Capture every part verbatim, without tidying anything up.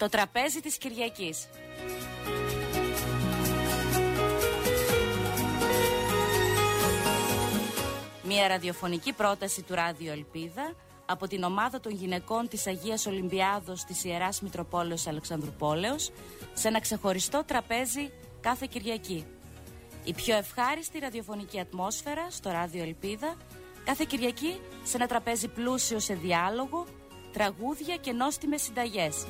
Το τραπέζι της Κυριακής. Μια ραδιοφωνική πρόταση του Ράδιο Ελπίδα από την ομάδα των γυναικών της Αγίας Ολυμπιάδος της Ιεράς Μητροπόλεως Αλεξανδρουπόλεως σε ένα ξεχωριστό τραπέζι κάθε Κυριακή. Η πιο ευχάριστη ραδιοφωνική ατμόσφαιρα στο Ράδιο Ελπίδα κάθε Κυριακή σε ένα τραπέζι πλούσιο σε διάλογο, τραγούδια και νόστιμες συνταγές.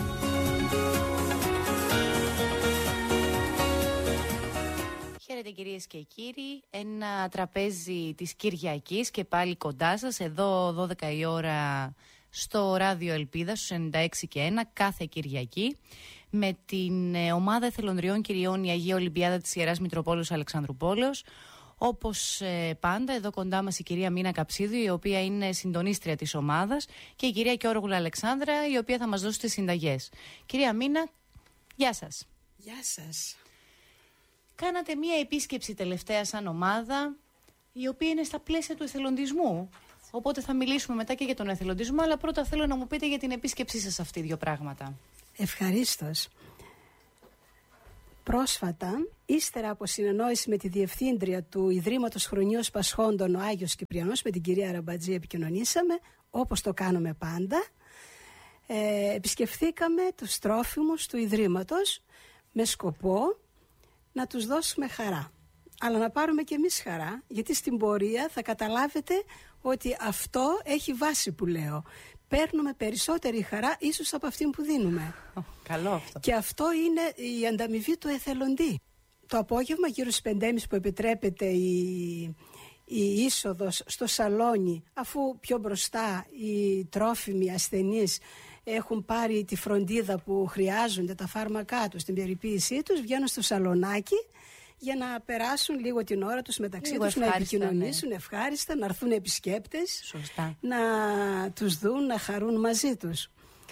Χαίρετε κυρίες και κύριοι, ένα τραπέζι της Κυριακής και πάλι κοντά σας, εδώ δώδεκα η ώρα στο Ράδιο Ελπίδα στους ενενήντα έξι και ένα κάθε Κυριακή, με την ομάδα εθελοντριών κυριών η Αγία Ολυμπιάδα της Ιεράς Μητροπόλεως Αλεξανδρουπόλεως. Όπως ε, πάντα, εδώ κοντά μας η κυρία Μίνα Καψίδου, η οποία είναι συντονίστρια της ομάδας, και η κυρία Κιώργουλα Αλεξάνδρα, η οποία θα μας δώσει τις συνταγές. Κυρία Μίνα, γεια σας. Γεια σας. Κάνατε μία επίσκεψη τελευταία σαν ομάδα, η οποία είναι στα πλαίσια του εθελοντισμού. Οπότε θα μιλήσουμε μετά και για τον εθελοντισμό, αλλά πρώτα θέλω να μου πείτε για την επίσκεψή σας αυτή δύο πράγματα. Ευχαρίστως. Πρόσφατα, ύστερα από συνεννόηση με τη Διευθύντρια του Ιδρύματος Χρονίως Πασχόντων ο Άγιος Κυπριανός, με την κυρία Ραμπατζή, επικοινωνήσαμε, όπως το κάνουμε πάντα. Ε, επισκεφθήκαμε τους τρόφιμους του Ιδρύματος με σκοπό να τους δώσουμε χαρά. Αλλά να πάρουμε και εμείς χαρά, γιατί στην πορεία θα καταλάβετε ότι αυτό έχει βάση που λέω. Παίρνουμε περισσότερη χαρά ίσως από αυτήν που δίνουμε. Καλό αυτό. Και αυτό είναι η ανταμοιβή του εθελοντή. Το απόγευμα γύρω στις πέντε και μισή που επιτρέπεται η, η είσοδος στο σαλόνι, αφού πιο μπροστά οι τρόφιμοι ασθενείς έχουν πάρει τη φροντίδα που χρειάζονται, τα φάρμακά τους, την περιποίησή τους, βγαίνουν στο σαλονάκι για να περάσουν λίγο την ώρα τους μεταξύ λίγο τους, να επικοινωνήσουν, ναι, ευχάριστα, να έρθουν επισκέπτες. Σωστά. Να τους δουν, να χαρούν μαζί τους.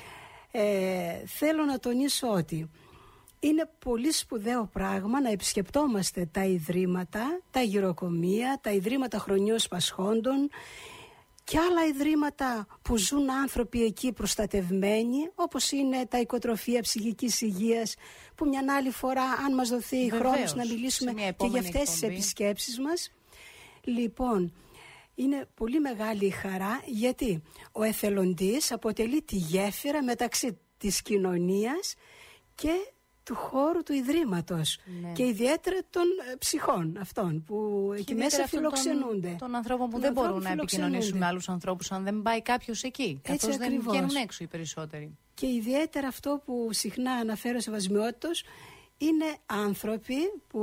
Ε, θέλω να τονίσω ότι είναι πολύ σπουδαίο πράγμα να επισκεπτόμαστε τα ιδρύματα, τα γυροκομεία, τα ιδρύματα χρονίως πασχόντων και άλλα ιδρύματα που ζουν άνθρωποι εκεί προστατευμένοι, όπως είναι τα οικοτροφεία ψυχικής υγείας, που μια άλλη φορά, αν μας δοθεί χρόνος, να μιλήσουμε και για αυτές τις επισκέψεις μας. Λοιπόν, είναι πολύ μεγάλη η χαρά, γιατί ο εθελοντής αποτελεί τη γέφυρα μεταξύ της κοινωνίας και του χώρου του Ιδρύματος, ναι, και ιδιαίτερα των ε, ψυχών αυτών που και εκεί μέσα φιλοξενούνται. Των, των ανθρώπων που των δεν μπορούν να επικοινωνήσουν με άλλους ανθρώπους αν δεν πάει κάποιος εκεί, καθώς δεν βγαίνουν έξω οι περισσότεροι. Και ιδιαίτερα αυτό που συχνά αναφέρω σεβασμιότητος είναι άνθρωποι που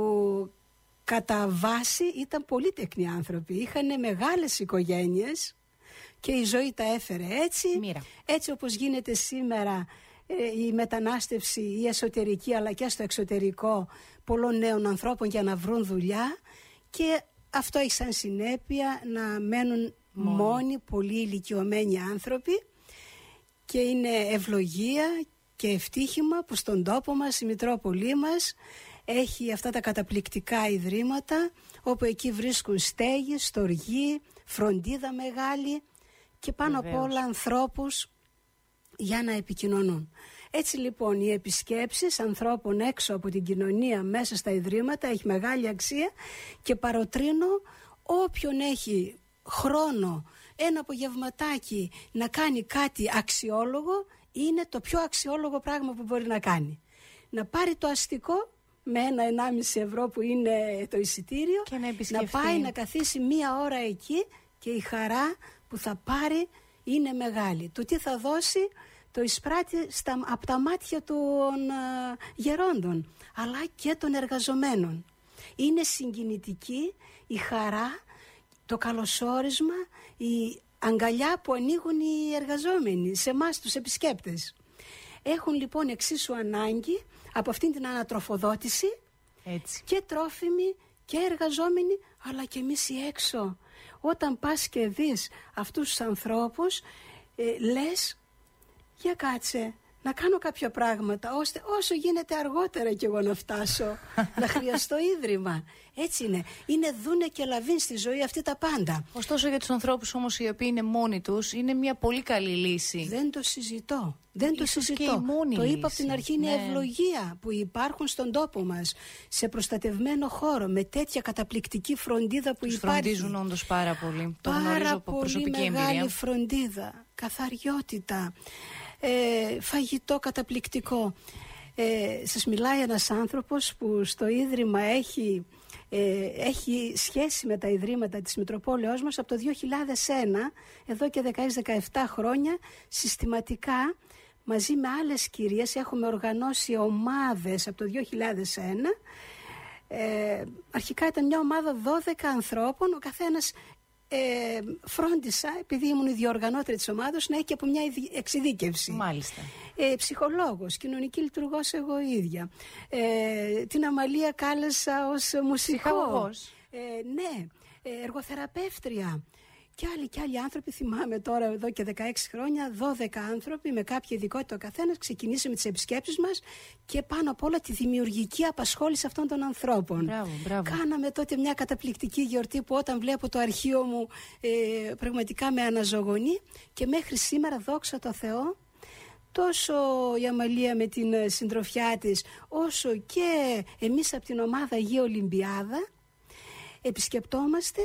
κατά βάση ήταν πολύτεκνοι άνθρωποι, είχαν μεγάλες οικογένειες και η ζωή τα έφερε έτσι, Μοίρα. έτσι όπως γίνεται σήμερα η μετανάστευση, η εσωτερική αλλά και στο εξωτερικό πολλών νέων ανθρώπων για να βρουν δουλειά, και αυτό έχει σαν συνέπεια να μένουν μόνοι, μόνοι πολύ ηλικιωμένοι άνθρωποι, και είναι ευλογία και ευτύχημα που στον τόπο μας, η Μητρόπολη μας, έχει αυτά τα καταπληκτικά ιδρύματα όπου εκεί βρίσκουν στέγη, στοργή, φροντίδα μεγάλη και πάνω απ' όλα ανθρώπους για να επικοινωνούν. Έτσι λοιπόν οι επισκέψεις ανθρώπων έξω από την κοινωνία μέσα στα ιδρύματα έχει μεγάλη αξία, και παροτρύνω όποιον έχει χρόνο ένα απογευματάκι να κάνει κάτι αξιόλογο, είναι το πιο αξιόλογο πράγμα που μπορεί να κάνει. Να πάρει το αστικό με ένα ενάμιση ευρώ που είναι το εισιτήριο και να, να πάει να καθίσει μία ώρα εκεί, και η χαρά που θα πάρει είναι μεγάλη. Το τι θα δώσει το εισπράττει στα, από τα μάτια των α, γερόντων αλλά και των εργαζομένων. Είναι συγκινητική η χαρά, το καλωσόρισμα, η αγκαλιά που ανοίγουν οι εργαζόμενοι σε εμάς τους επισκέπτες. Έχουν λοιπόν εξίσου ανάγκη από αυτήν την ανατροφοδότηση. Έτσι. Και τρόφιμοι και εργαζόμενοι, αλλά και εμείς οι έξω. Όταν πας και δεις αυτούς τους ανθρώπους, ε, λες, για κάτσε να κάνω κάποια πράγματα, ώστε όσο γίνεται αργότερα κι εγώ να φτάσω να χρειαστώ ίδρυμα. Έτσι είναι. Είναι δούνε και λαβήν στη ζωή αυτή τα πάντα. Ωστόσο για τους ανθρώπους όμως οι οποίοι είναι μόνοι τους, είναι μια πολύ καλή λύση. Δεν το συζητώ. Δεν Ίσως το συζητώ. Και η μόνη το λύση. είπα από την αρχή, είναι ναι. ευλογία που υπάρχουν στον τόπο μας, σε προστατευμένο χώρο, με τέτοια καταπληκτική φροντίδα που τους υπάρχει. φροντίζουν όντως πάρα πολύ. Το πάρα γνωρίζω από πολύ προσωπική μεγάλη εμπειρία. φροντίδα, καθαριότητα, ε, φαγητό καταπληκτικό. Ε, σας μιλάει ένας άνθρωπος που στο Ίδρυμα έχει, ε, έχει σχέση με τα Ιδρύματα της Μητροπόλεως μας από το δύο χιλιάδες ένα, εδώ και δεκαέξι δεκαεπτά χρόνια, συστηματικά μαζί με άλλες κυρίες έχουμε οργανώσει ομάδες από το δύο χιλιάδες ένα. Ε, αρχικά ήταν μια ομάδα δώδεκα ανθρώπων, ο καθένας ε, φρόντισα, επειδή ήμουν η διοργανώτρια της ομάδας, να έχει και από μια εξειδίκευση. Μάλιστα. Ε, ψυχολόγος, κοινωνική λειτουργός εγώ ίδια. Ε, την Αμαλία κάλεσα ως μουσικό. Ε, ναι, ε, εργοθεραπεύτρια. Και άλλοι και άλλοι άνθρωποι, θυμάμαι τώρα εδώ και δεκαέξι χρόνια, δώδεκα άνθρωποι με κάποια ειδικότητα ο καθένας, ξεκινήσαμε τις επισκέψεις μας και πάνω απ' όλα τη δημιουργική απασχόληση αυτών των ανθρώπων. Μπράβο, μπράβο. Κάναμε τότε μια καταπληκτική γιορτή που όταν βλέπω το αρχείο μου ε, πραγματικά με αναζωογονεί, και μέχρι σήμερα, δόξα τω Θεώ, τόσο η Αμαλία με την συντροφιά της, όσο και εμείς από την ομάδα Αγία Ολυμπιάδα επισκεπτόμαστε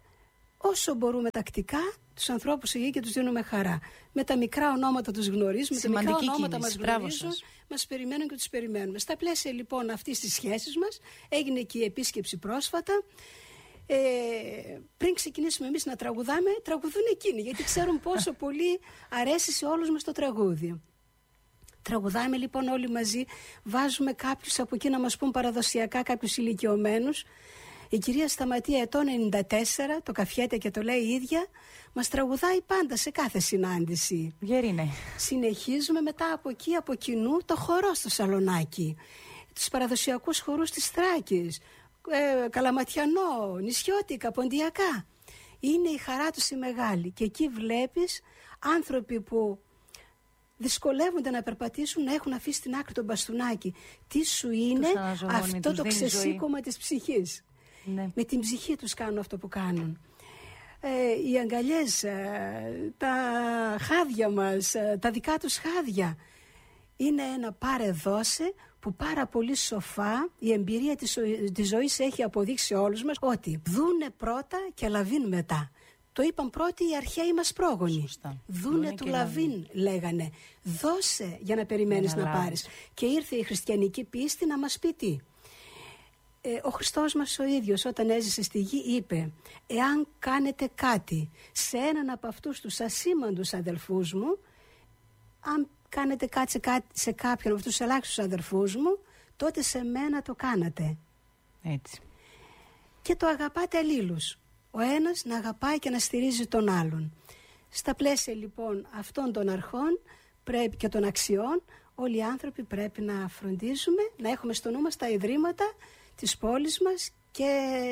όσο μπορούμε τακτικά τους ανθρώπους εκεί και τους δίνουμε χαρά. Με τα μικρά ονόματα τους γνωρίζουμε, με τα μικρά ονόματα μας γνωρίζουν, μας περιμένουν και τους περιμένουμε. Στα πλαίσια λοιπόν αυτής της σχέσης μας έγινε και η επίσκεψη πρόσφατα. Ε, πριν ξεκινήσουμε εμείς να τραγουδάμε, τραγουδούν εκείνοι, γιατί ξέρουν πόσο πολύ αρέσει σε όλους μας το τραγούδι. Τραγουδάμε λοιπόν όλοι μαζί, βάζουμε κάποιους από εκεί να μας πούν παραδοσιακά, κάποιους ηλικιωμένους. Η κυρία Σταματία, ετών ενενήντα τέσσερα, το καφιέται και το λέει η ίδια, μας τραγουδάει πάντα σε κάθε συνάντηση. Γερίνε. Συνεχίζουμε μετά από εκεί, από κοινού, το χορό στο Σαλονάκι, τους παραδοσιακούς χορούς της Θράκης, ε, καλαματιανό, νησιώτικα, ποντιακά. Είναι η χαρά τους η μεγάλη, και εκεί βλέπεις άνθρωποι που δυσκολεύονται να περπατήσουν, να έχουν αφήσει στην άκρη τον μπαστούνάκι. Τι σου είναι αυτό το ξεσήκωμα της ψυχής. Ναι. Με την ψυχή τους κάνουν αυτό που κάνουν. Ε, οι αγκαλιές, ε, τα χάδια μας, ε, τα δικά τους χάδια. Είναι ένα πάρε δώσε που πάρα πολύ σοφά η εμπειρία της, της ζωής έχει αποδείξει σε όλους μας ότι δούνε πρώτα και λαβήν μετά. Το είπαν πρώτοι οι αρχαίοι μας πρόγονοι. Σωστά. Δούνε, Δούνε του λαβήν, λαβήν λέγανε. Δώσε για να περιμένεις να, να πάρεις. Και ήρθε η χριστιανική πίστη να μας πει τι. Ε, ο Χριστός μας ο ίδιος όταν έζησε στη γη είπε, εάν κάνετε κάτι σε έναν από αυτούς τους ασήμαντους αδελφούς μου, αν κάνετε κάτι σε, κάτι, σε κάποιον από αυτούς τους ελάχιστους αδελφούς μου, τότε σε μένα το κάνατε. Έτσι. Και το αγαπάτε αλλήλους. Ο ένας να αγαπάει και να στηρίζει τον άλλον. Στα πλαίσια λοιπόν αυτών των αρχών πρέπει, και των αξιών, όλοι οι άνθρωποι πρέπει να φροντίζουμε, να έχουμε στο νου μας τα ιδρύματα της πόλης μας, και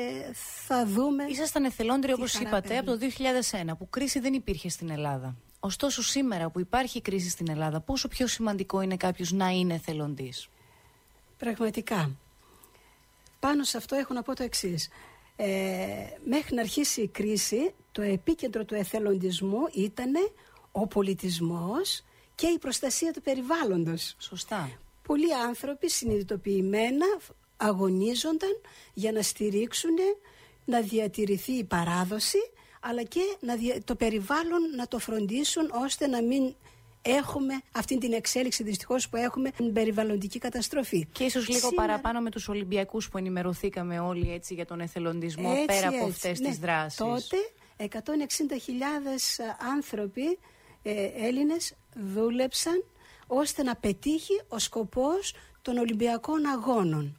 θα δούμε. Ήσασταν εθελόντριοι, όπως είπατε, παίρνει. Από το δύο χιλιάδες ένα, που κρίση δεν υπήρχε στην Ελλάδα. Ωστόσο σήμερα που υπάρχει κρίση στην Ελλάδα, πόσο πιο σημαντικό είναι κάποιος να είναι εθελοντής? Πραγματικά. Πάνω σε αυτό έχω να πω το εξής. Ε, μέχρι να αρχίσει η κρίση, το επίκεντρο του εθελοντισμού ήταν ο πολιτισμός και η προστασία του περιβάλλοντος. Σωστά. Πολλοί άνθρωποι συνειδητοποιημένα αγωνίζονταν για να στηρίξουν, να διατηρηθεί η παράδοση, αλλά και να δια... το περιβάλλον να το φροντίσουν, ώστε να μην έχουμε αυτή την εξέλιξη δυστυχώς που έχουμε, την περιβαλλοντική καταστροφή. Και ίσως λίγο Σήμερα... παραπάνω με τους Ολυμπιακούς που ενημερωθήκαμε όλοι έτσι για τον εθελοντισμό, έτσι, πέρα από αυτές έτσι, τις ναι. δράσεις. Τότε εκατόν εξήντα χιλιάδες άνθρωποι, ε, Έλληνες, δούλεψαν ώστε να πετύχει ο σκοπός των Ολυμπιακών Αγώνων.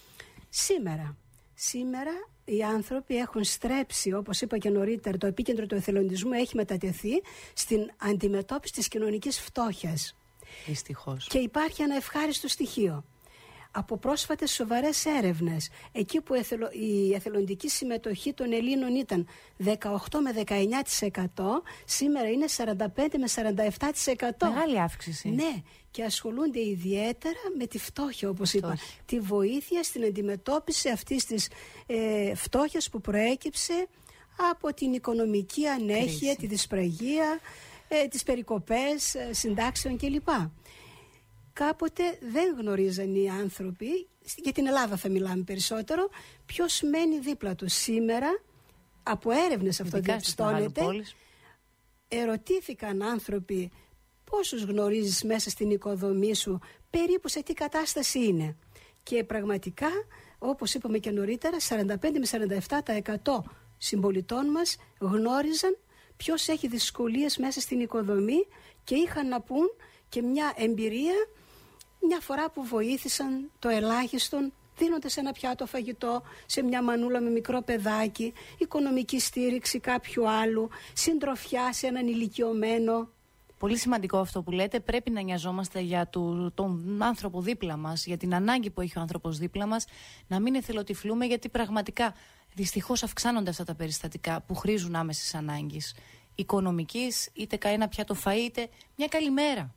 Σήμερα, σήμερα οι άνθρωποι έχουν στρέψει, όπως είπα και νωρίτερα, το επίκεντρο του εθελοντισμού έχει μετατεθεί στην αντιμετώπιση της κοινωνικής φτώχειας. Δυστυχώς. Και υπάρχει ένα ευχάριστο στοιχείο. από πρόσφατες σοβαρές έρευνες. Εκεί που η εθελοντική συμμετοχή των Ελλήνων ήταν δεκαοκτώ με δεκαεννιά τοις εκατό, σήμερα είναι σαράντα πέντε με σαράντα επτά τοις εκατό. Μεγάλη αύξηση. Ναι, και ασχολούνται ιδιαίτερα με τη φτώχεια, όπως είπα. Τη βοήθεια στην αντιμετώπιση αυτής της ε, φτώχειας που προέκυψε από την οικονομική ανέχεια, κρίση, τη δυσπραγία, ε, τις περικοπές ε, συντάξεων κλπ. Κάποτε δεν γνωρίζαν οι άνθρωποι, για την Ελλάδα θα μιλάμε περισσότερο, ποιος μένει δίπλα του. Σήμερα, από έρευνες αυτό διαπιστώνεται, ερωτήθηκαν άνθρωποι πόσους γνωρίζεις μέσα στην οικοδομή σου, περίπου σε τι κατάσταση είναι. Και πραγματικά, όπως είπαμε και νωρίτερα, σαράντα πέντε με σαράντα επτά τοις εκατό συμπολιτών μας γνώριζαν ποιος έχει δυσκολίες μέσα στην οικοδομή και είχαν να πούν και μια εμπειρία μια φορά που βοήθησαν το ελάχιστον, δίνοντας ένα πιάτο φαγητό σε μια μανούλα με μικρό παιδάκι, οικονομική στήριξη κάποιου άλλου, συντροφιά σε έναν ηλικιωμένο. Πολύ σημαντικό αυτό που λέτε. Πρέπει να νοιαζόμαστε για του, τον άνθρωπο δίπλα μας, για την ανάγκη που έχει ο άνθρωπος δίπλα μας, να μην εθελοτυφλούμε, γιατί πραγματικά δυστυχώς αυξάνονται αυτά τα περιστατικά που χρήζουν άμεσης ανάγκης. Οικονομικής, είτε ένα πιάτο φαΐ, είτε μια καλημέρα.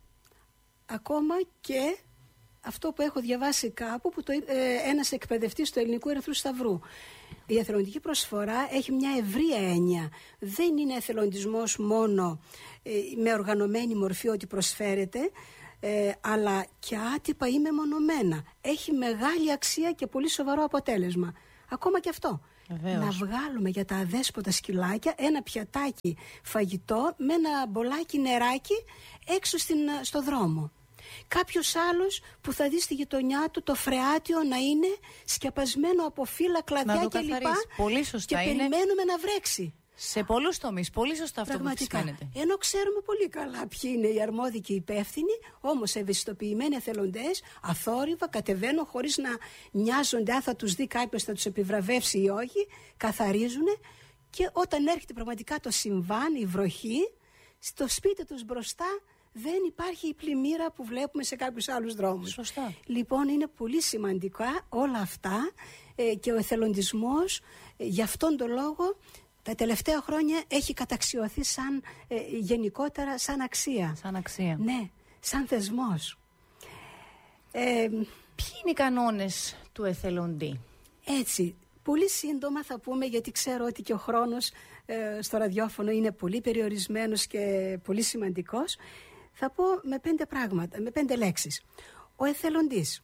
Ακόμα και αυτό που έχω διαβάσει κάπου, που το, ε, ένας εκπαιδευτής του Ελληνικού Ερυθρού Σταυρού. Η εθελοντική προσφορά έχει μια ευρία έννοια. Δεν είναι εθελοντισμός μόνο ε, με οργανωμένη μορφή ότι προσφέρεται, ε, αλλά και άτυπα ή μεμονωμένα. Έχει μεγάλη αξία και πολύ σοβαρό αποτέλεσμα. Ακόμα και αυτό. Βεβαίως. Να βγάλουμε για τα αδέσποτα σκυλάκια ένα πιατάκι φαγητό με ένα μπολάκι νεράκι έξω στην, στο δρόμο. Κάποιος άλλος που θα δει στη γειτονιά του το φρεάτιο να είναι σκεπασμένο από φύλλα, κλαδιά κλπ. Πολύ σωστά και είναι. Περιμένουμε να βρέξει. Σε πολλούς τομείς. Πολύ σωστά αυτό που φαίνεται. Ενώ ξέρουμε πολύ καλά ποιοι είναι οι αρμόδιοι και οι υπεύθυνοι, όμως ευαισθητοποιημένοι εθελοντές αθόρυβα κατεβαίνουν χωρίς να νοιάζονται αν θα τους δει κάποιος, θα τους επιβραβεύσει ή όχι, καθαρίζουν, και όταν έρχεται πραγματικά το συμβάν, η βροχή, στο σπίτι τους μπροστά δεν υπάρχει η πλημμύρα που βλέπουμε σε κάποιους άλλους δρόμους. Σωστά. Λοιπόν, είναι πολύ σημαντικά όλα αυτά ε, και ο εθελοντισμός ε, γι' αυτόν τον λόγο τα τελευταία χρόνια έχει καταξιωθεί σαν ε, γενικότερα σαν αξία. Σαν αξία. Ναι, σαν θεσμός. Ε, Ποιοι είναι οι κανόνες του εθελοντή? Έτσι, πολύ σύντομα θα πούμε, γιατί ξέρω ότι και ο χρόνος ε, στο ραδιόφωνο είναι πολύ περιορισμένος και πολύ σημαντικός. Θα πω με πέντε πράγματα, με πέντε λέξεις. Ο εθελοντής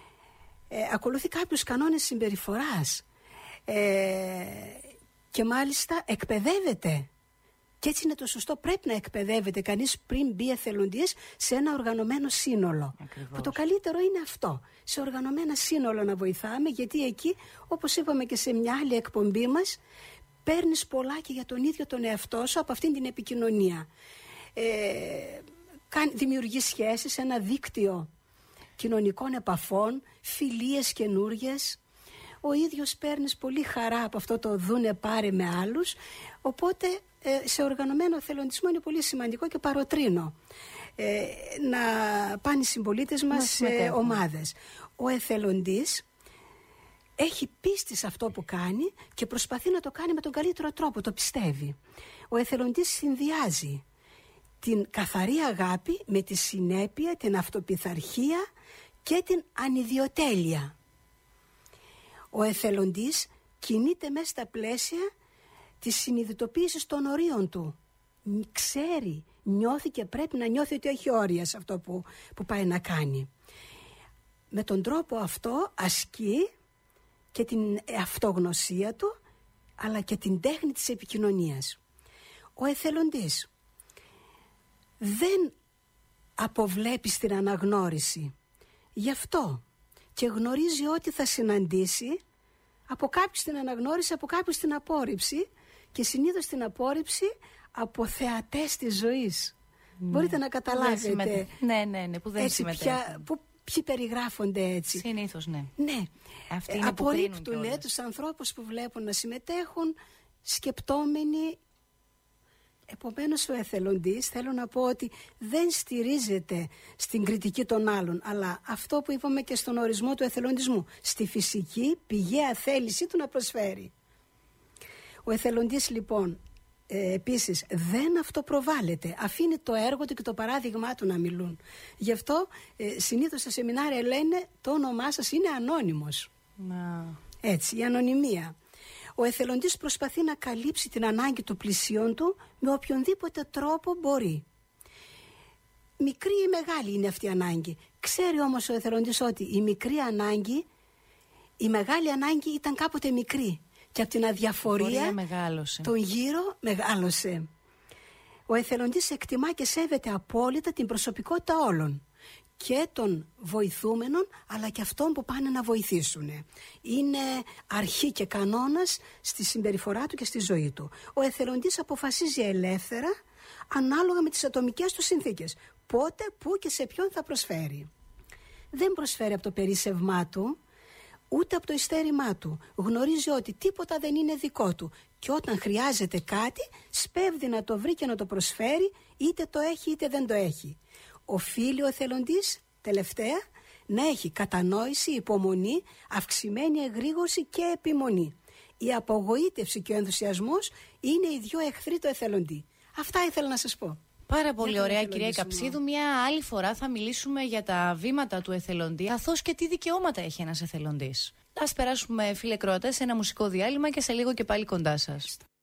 ε, ακολουθεί κάποιους κανόνες συμπεριφοράς ε, και μάλιστα εκπαιδεύεται. Και έτσι είναι το σωστό. Πρέπει να εκπαιδεύεται κανείς πριν μπει εθελοντής σε ένα οργανωμένο σύνολο. Ακριβώς. Που το καλύτερο είναι αυτό. Σε οργανωμένα σύνολο να βοηθάμε, γιατί εκεί, όπως είπαμε και σε μια άλλη εκπομπή μας, παίρνεις πολλά και για τον ίδιο τον εαυτό σου από αυτήν την επικοινωνία. Ε, δημιουργεί σχέσεις, ένα δίκτυο κοινωνικών επαφών, φιλίες καινούριες. Ο ίδιος παίρνεις πολύ χαρά από αυτό το δούνε πάρε με άλλους. Οπότε ε, σε οργανωμένο εθελοντισμό είναι πολύ σημαντικό και παροτρύνω ε, να πάνε οι συμπολίτες μας σε ομάδες. Ο εθελοντής έχει πίστη σε αυτό που κάνει και προσπαθεί να το κάνει με τον καλύτερο τρόπο, το πιστεύει. Ο εθελοντής συνδυάζει την καθαρή αγάπη με τη συνέπεια, την αυτοπιθαρχία και την ανιδιοτέλεια. Ο εθελοντής κινείται μέσα στα πλαίσια της συνειδητοποίησης των ορίων του. Ξέρει, νιώθει και πρέπει να νιώθει ότι έχει όρια σε αυτό που, που πάει να κάνει. Με τον τρόπο αυτό ασκεί και την αυτογνωσία του, αλλά και την τέχνη της επικοινωνίας. Ο εθελοντής δεν αποβλέπει στην αναγνώριση. Γι' αυτό και γνωρίζει ότι θα συναντήσει από κάποιους την αναγνώριση, από κάποιους την απόρριψη, και συνήθως την απόρριψη από θεατές της ζωής. Ναι. Μπορείτε να καταλάβετε. Ναι, ναι, ναι, που δεν συμμετέχουν. Που, ποιοι περιγράφονται έτσι. Συνήθως, ναι. Ναι. Αυτοί είναι απορρίπτουν τους ανθρώπους που βλέπουν να συμμετέχουν, σκεπτόμενοι Επομένως ο εθελοντής, θέλω να πω ότι δεν στηρίζεται στην κριτική των άλλων, αλλά αυτό που είπαμε και στον ορισμό του εθελοντισμού, στη φυσική πηγαία θέλησή του να προσφέρει. Ο εθελοντής λοιπόν ε, επίσης δεν αυτοπροβάλλεται, αφήνει το έργο του και το παράδειγμά του να μιλούν. Γι' αυτό ε, συνήθως στα σεμινάρια λένε το όνομά σας είναι ανώνυμος. Να. Έτσι, η ανωνυμία. Ο εθελοντής προσπαθεί να καλύψει την ανάγκη του πλησίον του με οποιονδήποτε τρόπο μπορεί. Μικρή ή μεγάλη είναι αυτή η ανάγκη. Ξέρει όμως ο εθελοντής ότι η μικρή ανάγκη, η μεγάλη ανάγκη ήταν κάποτε μικρή και από την αδιαφορία τον γύρο μεγάλωσε. Ο εθελοντής εκτιμά και σέβεται απόλυτα την προσωπικότητα όλων, και των βοηθούμενων αλλά και αυτών που πάνε να βοηθήσουν. Είναι αρχή και κανόνας στη συμπεριφορά του και στη ζωή του. Ο εθελοντής αποφασίζει ελεύθερα ανάλογα με τις ατομικές του συνθήκες πότε, πού και σε ποιον θα προσφέρει. Δεν προσφέρει από το περίσσευμά του ούτε από το ειστέρημά του. Γνωρίζει ότι τίποτα δεν είναι δικό του και όταν χρειάζεται κάτι σπέβδει να το βρει και να το προσφέρει, είτε το έχει είτε δεν το έχει. Οφείλει ο εθελοντής, τελευταία, να έχει κατανόηση, υπομονή, αυξημένη εγρήγορση και επιμονή. Η απογοήτευση και ο ενθουσιασμός είναι οι δυο εχθροί του εθελοντή. Αυτά ήθελα να σας πω. Πάρα πολύ ωραία, κυρία Καψίδου. Μια άλλη φορά θα μιλήσουμε για τα βήματα του εθελοντή, καθώς και τι δικαιώματα έχει ένας εθελοντής. Ας περάσουμε, φίλε Κρότα, σε ένα μουσικό διάλειμμα και σε λίγο και πάλι κοντά σας.